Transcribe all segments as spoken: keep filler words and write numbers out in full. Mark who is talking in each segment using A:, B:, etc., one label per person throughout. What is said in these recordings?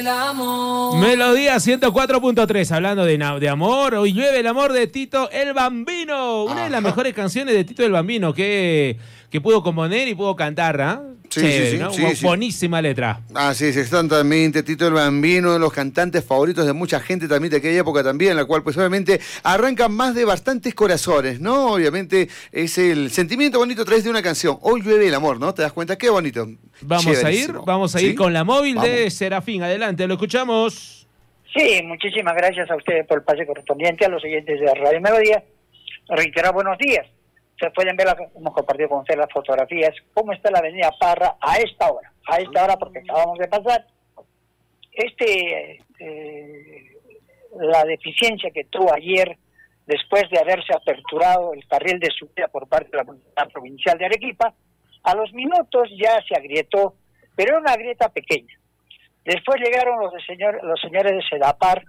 A: Melodía ciento cuatro punto tres, hablando de, de amor. Hoy llueve el amor de Tito el Bambino. Una Ajá. de las mejores canciones de Tito el Bambino que, que pudo componer y pudo cantar, ¿ah? ¿eh?
B: Sí,
A: Chévere,
B: sí, sí,
A: ¿no?
B: sí, sí.
A: Buenísima letra.
B: Así es, exactamente. Tito el Bambino, uno de los cantantes favoritos de mucha gente también de aquella época también, en la cual pues obviamente arranca más de bastantes corazones, ¿no? Obviamente es el sentimiento bonito a través de una canción. Hoy llueve el amor, ¿no? ¿Te das cuenta? Qué bonito.
A: Vamos a ir, vamos a
B: ¿Sí?
A: ir con la móvil
B: Vamos.
A: de Serafín. Adelante, lo escuchamos.
C: Sí, muchísimas gracias a ustedes por el pase correspondiente, a los oyentes de Radio Melodía. Reiterar buenos días. Ustedes pueden ver, la, hemos compartido con ustedes las fotografías, cómo está la avenida Parra a esta hora, a esta hora porque acabamos de pasar. Este, eh, la deficiencia que tuvo ayer, después de haberse aperturado el carril de subida por parte de la Municipalidad Provincial de Arequipa, a los minutos ya se agrietó, pero era una grieta pequeña. Después llegaron los, de señor, los señores de Sedapar,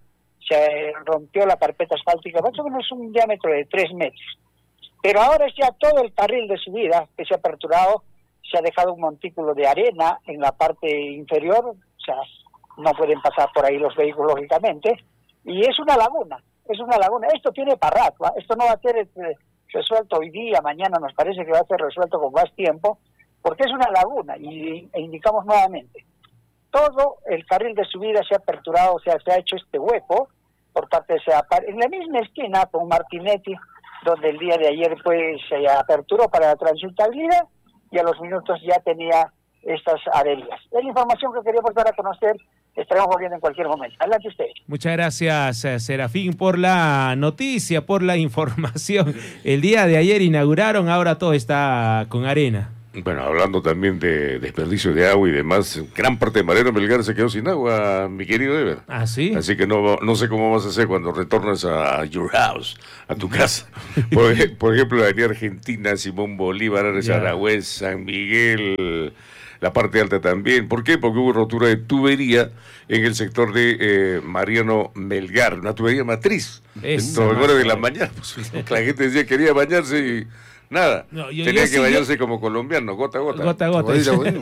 C: se rompió la carpeta asfáltica, más o menos un diámetro de tres metros. Pero ahora es ya todo el carril de subida que se ha aperturado, se ha dejado un montículo de arena en la parte inferior, o sea, no pueden pasar por ahí los vehículos lógicamente, y es una laguna, es una laguna. Esto tiene para rato, ¿eh? Esto no va a ser eh, resuelto hoy día, mañana nos parece que va a ser resuelto con más tiempo, porque es una laguna, y e indicamos nuevamente, todo el carril de subida se ha aperturado, o sea, se ha hecho este hueco por parte de Sedapar, en la misma esquina con Martinetti, donde el día de ayer pues se aperturó para la transitabilidad y a los minutos ya tenía estas averías. Es la información que queríamos dar a conocer, estaremos volviendo en cualquier momento. Adelante usted.
A: Muchas gracias, Serafín, por la noticia, por la información. El día de ayer inauguraron, ahora todo está con arena.
D: Bueno, hablando también de desperdicio de agua y demás, gran parte de Mariano Melgar se quedó sin agua, mi querido Ever.
A: ¿Ah, sí?
D: Así que no, no sé cómo vas a hacer cuando retornes a your house, a tu casa. Por, por ejemplo, la avenida Argentina, Simón Bolívar, Aragüez, San Miguel, la parte alta también. ¿Por qué? Porque hubo rotura de tubería en el sector de eh, Mariano Melgar, una tubería matriz. Entonces, bueno, de la mañana, pues, la gente decía que quería bañarse y... Nada, no, yo, tenía yo que sí, bañarse yo... como colombiano, gota a gota.
A: Gota a gota.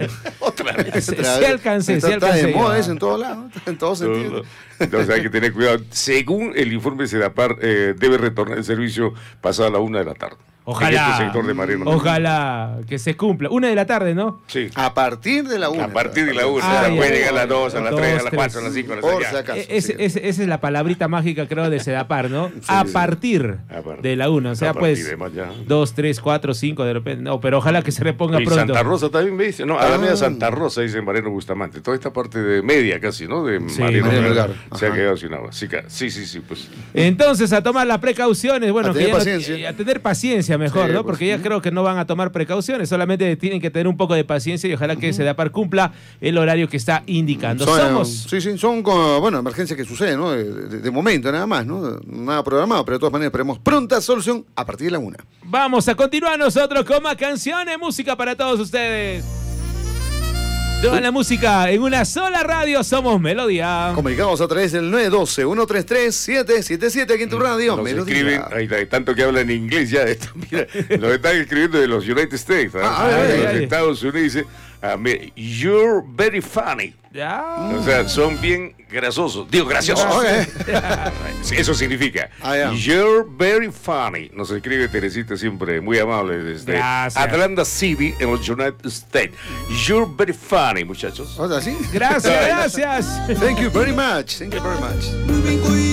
D: Otra vez.
A: Se, se alcancé, se alcancé.
B: Está de moda eso en todos lados, en todos sentidos.
D: Entonces hay que tener cuidado. Según el informe de Sedapar, eh, debe retornar el servicio pasada la una de la tarde.
A: Ojalá,
D: en este sector de Mariano.
A: Ojalá que se cumpla. Una de la tarde, ¿no?
D: Sí.
B: A partir de la una.
D: A partir de la una. Ah, o sea, puede llegar a las dos, a las tres, a las cuatro, a las cinco, a las seis.
B: Si acaso,
A: es,
B: sí.
A: es, esa es la palabrita mágica, creo, de Sedapar, ¿no? Sí, a, partir a partir de la una. O sea, pues, dos, tres, cuatro, cinco, de repente. No, pero ojalá que se reponga
D: y
A: pronto.
D: Santa Rosa también me dice. No, a la media Santa Rosa, dice Mariano Bustamante. Toda esta parte de media casi, ¿no? De
A: sí,
D: Mariano
B: Melgar.
D: Se ha quedado sin agua. Sí, sí, sí, sí, pues.
A: Entonces, a tomar las precauciones. Bueno,
B: a tener
A: que
B: paciencia.
A: No, a tener paciencia mejor,
B: sí,
A: ¿no? Porque ya creo que no van a tomar precauciones, solamente tienen que tener un poco de paciencia y ojalá que uh-huh. Sedapar cumpla el horario que está indicando.
B: Son,
A: Somos...
B: Sí, sí, son como, bueno, emergencias que suceden, ¿no? De, de, de momento nada más, ¿no? Nada programado, pero de todas maneras esperemos pronta solución a partir de la una.
A: Vamos a continuar nosotros con más canciones, música para todos ustedes. Toda la música en una sola radio, somos Melodía.
B: Comunicamos a través del nueve uno dos, uno tres tres, siete siete siete aquí en tu radio.
D: Nos
B: Melodía.
D: Escriben, hay, hay tanto que hablan en inglés ya de esto. Mira, nos están escribiendo de los United States. ¿eh?
B: Ah,
D: de
B: ay,
D: los
B: ay,
D: Estados Unidos dice, ah, mira, you're very funny.
A: Ya.
D: O sea, son bien grasosos. Digo, graciosos.
B: No, okay.
D: Eso significa.
B: Ah, yeah.
D: You're very funny. Nos escribe Teresita siempre, muy amable, desde
A: Gracias.
D: Atlanta City, en los United States. You're very funny, muchachos.
B: ¿Así?
A: Gracias, gracias.
B: Thank you very much. Thank you very much.